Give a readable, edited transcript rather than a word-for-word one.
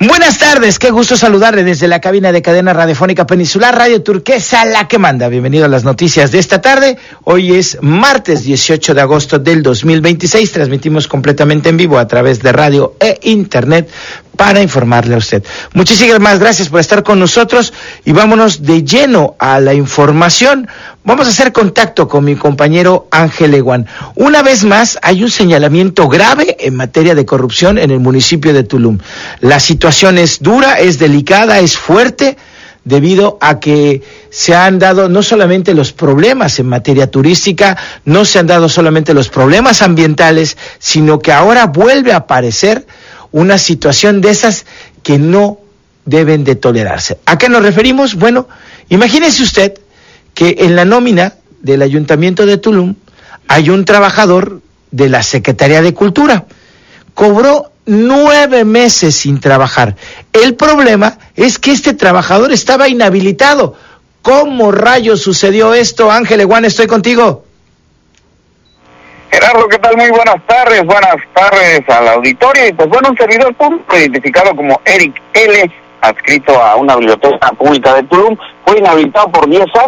Buenas tardes, qué gusto saludarle desde la cabina de cadena radiofónica Peninsular Radio Turquesa, la que manda. Bienvenido a las noticias de esta tarde. Hoy es martes 18 de agosto del 2026. Transmitimos completamente en vivo a través de radio e internet para informarle a usted. Muchísimas gracias por estar con nosotros y vámonos de lleno a la información. Vamos a hacer contacto con mi compañero Ángel Eguán. Una vez más, hay un señalamiento grave en materia de corrupción en el municipio de Tulum. La situación es dura, es delicada, es fuerte, debido a que se han dado no solamente los problemas en materia turística, no se han dado solamente los problemas ambientales, sino que ahora vuelve a aparecer una situación de esas que no deben de tolerarse. ¿A qué nos referimos? Bueno, imagínese usted que en la nómina del Ayuntamiento de Tulum hay un trabajador de la Secretaría de Cultura. Cobró 9 meses sin trabajar. El problema es que este trabajador estaba inhabilitado. ¿Cómo rayos sucedió esto? Ángel Eguán, estoy contigo. Gerardo, ¿qué tal? Muy buenas tardes al auditorio. Y pues bueno, un servidor público identificado como Eric L., adscrito a una biblioteca pública de Tulum, fue inhabilitado por 10 años.